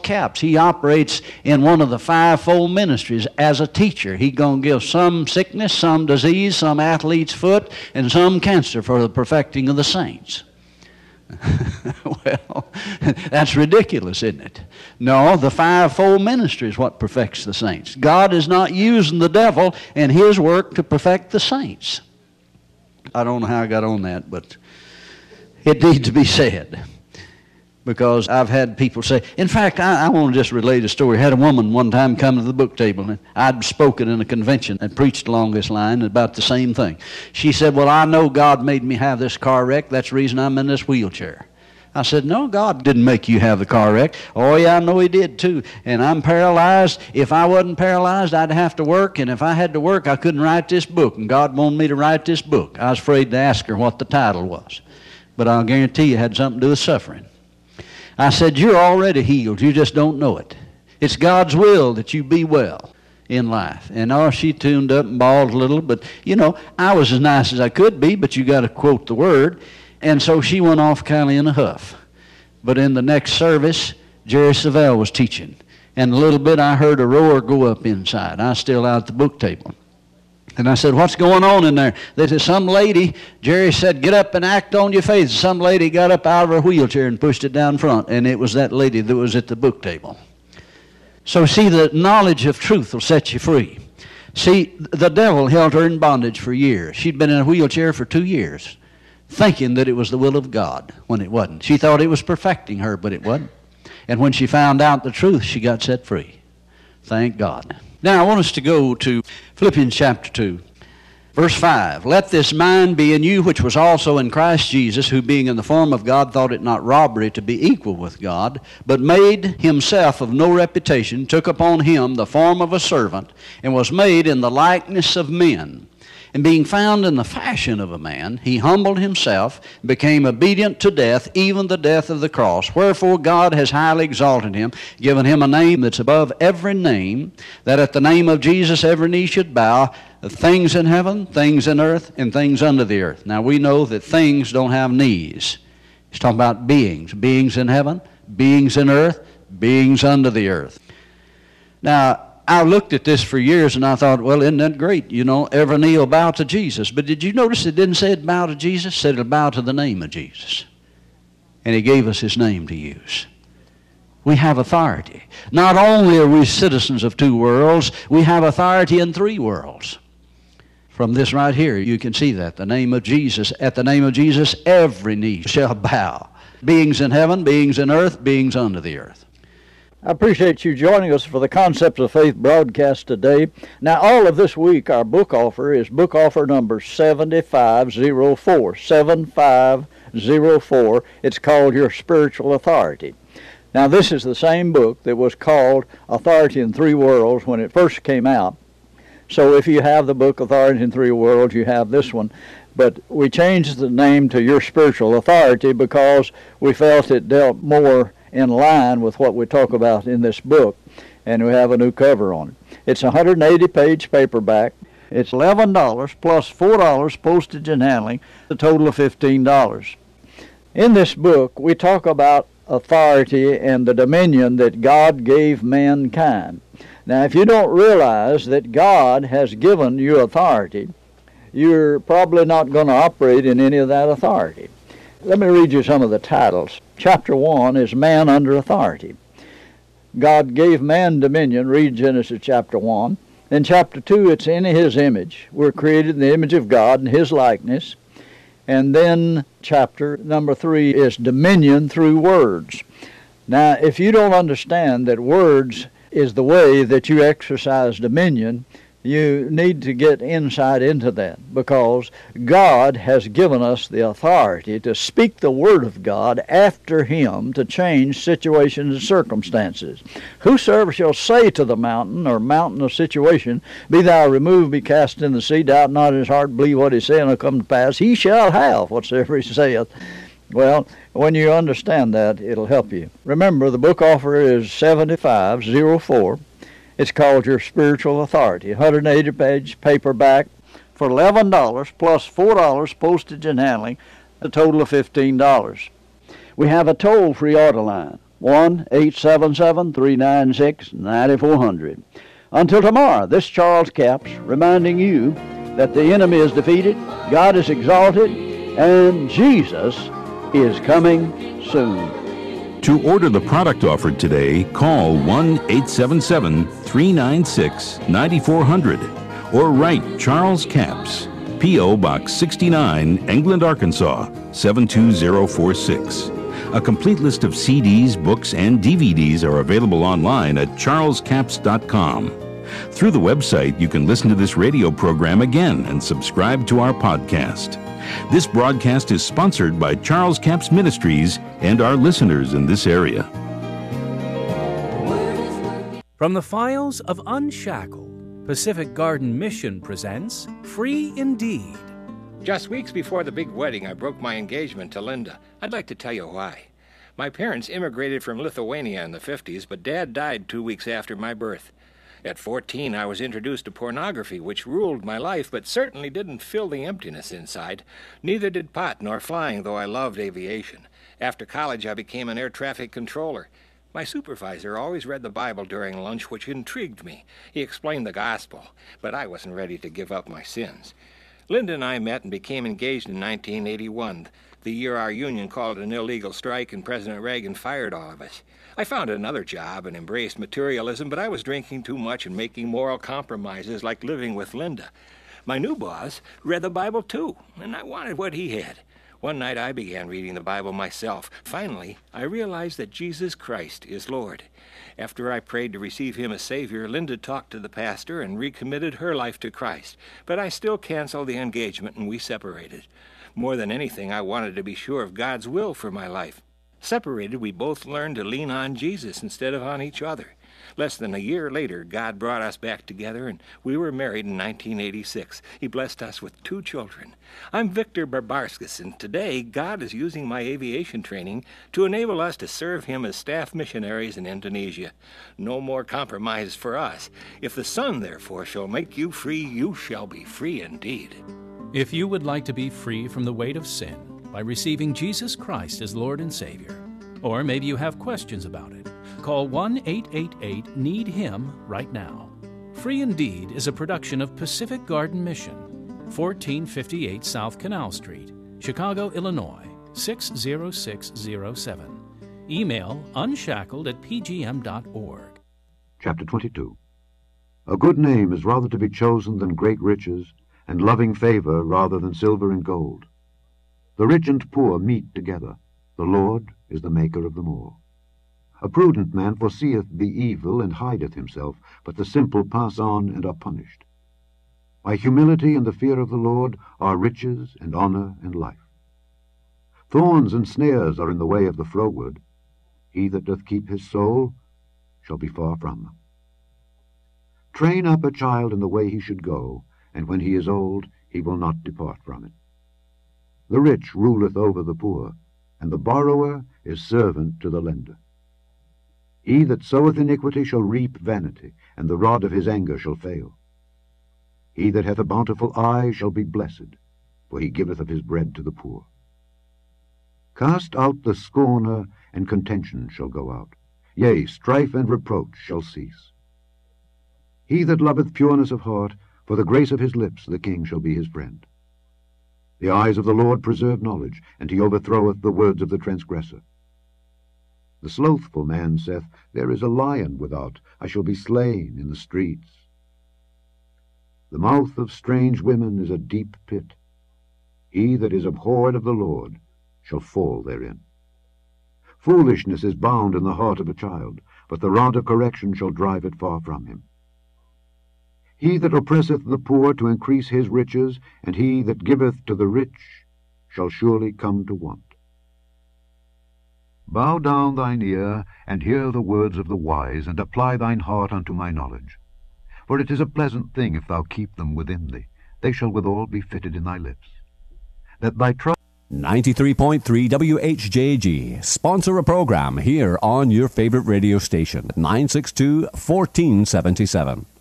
caps. He operates in one of the fivefold ministries as a teacher. He's going to give some sickness, some disease, some athlete's foot, and some cancer for the perfecting of the saints. Well, that's ridiculous, isn't it? No, the fivefold ministry is what perfects the saints. God is not using the devil and his work to perfect the saints. I don't know how I got on that, but it needs to be said. Because I've had people say, in fact, I want to just relate a story. I had a woman one time come to the book table, and I'd spoken in a convention and preached along this line about the same thing. She said, well, I know God made me have this car wreck. That's the reason I'm in this wheelchair. I said, no, God didn't make you have the car wreck. Oh, yeah, I know he did too. And I'm paralyzed. If I wasn't paralyzed, I'd have to work. And if I had to work, I couldn't write this book. And God wanted me to write this book. I was afraid to ask her what the title was. But I'll guarantee you it had something to do with suffering. I said, you're already healed. You just don't know it. It's God's will that you be well in life. And she tuned up and bawled a little. But, I was as nice as I could be, but you got to quote the word. And so she went off kind of in a huff. But in the next service, Jerry Savelle was teaching. And a little bit I heard a roar go up inside. I was still out at the book table. And I said, what's going on in there? They said, some lady, Jerry said, get up and act on your faith. Some lady got up out of her wheelchair and pushed it down front. And it was that lady that was at the book table. So see, the knowledge of truth will set you free. See, the devil held her in bondage for years. She'd been in a wheelchair for 2 years, thinking that it was the will of God when it wasn't. She thought it was perfecting her, but it wasn't. And when she found out the truth, she got set free. Thank God. Now, I want us to go to Philippians chapter 2, verse 5. Let this mind be in you, which was also in Christ Jesus, who being in the form of God thought it not robbery to be equal with God, but made himself of no reputation, took upon him the form of a servant, and was made in the likeness of men. And being found in the fashion of a man, he humbled himself, and became obedient to death, even the death of the cross. Wherefore God has highly exalted him, given him a name that's above every name, that at the name of Jesus every knee should bow, things in heaven, things in earth, and things under the earth. Now we know that things don't have knees. He's talking about beings. Beings in heaven, beings in earth, beings under the earth. Now, I looked at this for years and I thought, well, isn't that great? Every knee will bow to Jesus. But did you notice it didn't say it bow to Jesus? It said it'll bow to the name of Jesus. And he gave us his name to use. We have authority. Not only are we citizens of 2 worlds, we have authority in 3 worlds. From this right here, you can see that. The name of Jesus. At the name of Jesus, every knee shall bow. Beings in heaven, beings in earth, beings under the earth. I appreciate you joining us for the Concepts of Faith broadcast today. Now, all of this week, our book offer is book offer number 7504. 7504. It's called Your Spiritual Authority. Now, this is the same book that was called Authority in 3 Worlds when it first came out. So if you have the book Authority in 3 Worlds, you have this one. But we changed the name to Your Spiritual Authority because we felt it dealt more in line with what we talk about in this book, and we have a new cover on it. It's a 180-page paperback. It's $11 plus $4 postage and handling, a total of $15. In this book, we talk about authority and the dominion that God gave mankind. Now, if you don't realize that God has given you authority, you're probably not going to operate in any of that authority. Let me read you some of the titles. Chapter 1 is Man Under Authority. God gave man dominion. Read Genesis chapter 1. In chapter 2, it's in his image. We're created in the image of God in his likeness. And then chapter number 3 is dominion through words. Now, if you don't understand that words is the way that you exercise dominion, you need to get insight into that, because God has given us the authority to speak the Word of God after Him to change situations and circumstances. Whosoever shall say to the mountain, or mountain of situation, be thou removed, be cast in the sea, doubt not in his heart, believe what he saith, and it'll come to pass, he shall have whatsoever he saith. Well, when you understand that, it'll help you. Remember, the book offer is 7504. It's called Your Spiritual Authority, 180-page paperback for $11 plus $4 postage and handling, a total of $15. We have a toll-free order line, 1-877-396-9400. Until tomorrow, this Charles Capps reminding you that the enemy is defeated, God is exalted, and Jesus is coming soon. To order the product offered today, call 1-877-396-9400 or write Charles Capps, P.O. Box 69, England, Arkansas, 72046. A complete list of CDs, books, and DVDs are available online at charlescapps.com. Through the website, you can listen to this radio program again and subscribe to our podcast. This broadcast is sponsored by Charles Capps Ministries and our listeners in this area. From the files of Unshackled, Pacific Garden Mission presents Free Indeed. Just weeks before the big wedding, I broke my engagement to Linda. I'd like to tell you why. My parents immigrated from Lithuania in the 50s, but Dad died 2 weeks after my birth. At 14, I was introduced to pornography, which ruled my life, but certainly didn't fill the emptiness inside. Neither did pot nor flying, though I loved aviation. After college, I became an air traffic controller. My supervisor always read the Bible during lunch, which intrigued me. He explained the gospel, but I wasn't ready to give up my sins. Linda and I met and became engaged in 1981, the year our union called an illegal strike and President Reagan fired all of us. I found another job and embraced materialism, but I was drinking too much and making moral compromises like living with Linda. My new boss read the Bible too, and I wanted what he had. One night I began reading the Bible myself. Finally, I realized that Jesus Christ is Lord. After I prayed to receive him as Savior, Linda talked to the pastor and recommitted her life to Christ. But I still canceled the engagement and we separated. More than anything, I wanted to be sure of God's will for my life. Separated, we both learned to lean on Jesus instead of on each other. Less than a year later, God brought us back together, and we were married in 1986. He blessed us with 2 children. I'm Victor Barbarskas, and today God is using my aviation training to enable us to serve him as staff missionaries in Indonesia. No more compromise for us. If the Son, therefore, shall make you free, you shall be free indeed. If you would like to be free from the weight of sin by receiving Jesus Christ as Lord and Savior, or maybe you have questions about it, call 1-888-NEED-HIM right now. Free Indeed is a production of Pacific Garden Mission, 1458 South Canal Street, Chicago, Illinois, 60607. Email unshackled@pgm.org. Chapter 22. A good name is rather to be chosen than great riches, and loving favor rather than silver and gold. The rich and poor meet together. The Lord is the maker of them all. A prudent man foreseeth the evil and hideth himself, but the simple pass on and are punished. By humility and the fear of the Lord are riches and honor and life. Thorns and snares are in the way of the froward. He that doth keep his soul shall be far from them. Train up a child in the way he should go, and when he is old he will not depart from it. The rich ruleth over the poor, and the borrower is servant to the lender. He that soweth iniquity shall reap vanity, and the rod of his anger shall fail. He that hath a bountiful eye shall be blessed, for he giveth of his bread to the poor. Cast out the scorner, and contention shall go out. Yea, strife and reproach shall cease. He that loveth pureness of heart, for the grace of his lips the king shall be his friend. The eyes of the Lord preserve knowledge, and he overthroweth the words of the transgressor. The slothful man saith, There is a lion without, I shall be slain in the streets. The mouth of strange women is a deep pit. He that is abhorred of the Lord shall fall therein. Foolishness is bound in the heart of a child, but the rod of correction shall drive it far from him. He that oppresseth the poor to increase his riches, and he that giveth to the rich, shall surely come to want. Bow down thine ear, and hear the words of the wise, and apply thine heart unto my knowledge. For it is a pleasant thing if thou keep them within thee. They shall withal be fitted in thy lips. That thy trust 93.3 WHJG. Sponsor a program here on your favorite radio station, 962-1477.